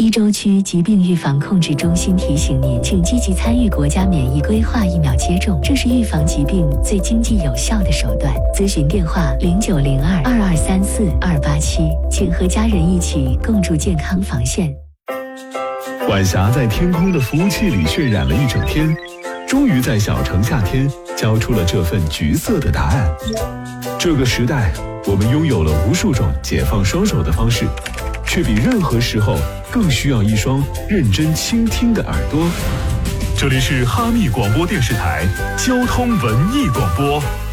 非洲区疾病预防控制中心提醒您，请积极参与国家免疫规划疫苗接种，这是预防疾病最经济有效的手段。咨询电话0902-2234-287，请和家人一起共筑健康防线。 晚霞在天空的服务器里渲染了一整天，终于在小城夏天交出了这份橘色的答案。这个时代，我们拥有了无数种解放双手的方式，却比任何时候更需要一双认真倾听的耳朵。这里是哈密广播电视台交通文艺广播。